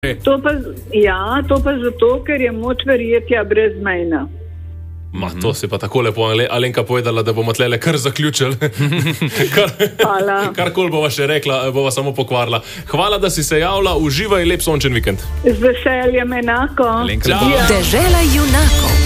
To pa zato, ker je moč verjetja brezmejna. To si pa tako lepo Alenka povedala, da bomo tlele kar zaključili. Karkoli bova še rekla, bova samo pokvarila. Hvala, da si se javila, uživaj, lep sončen vikend. Z veseljem enako. Dežela junakov.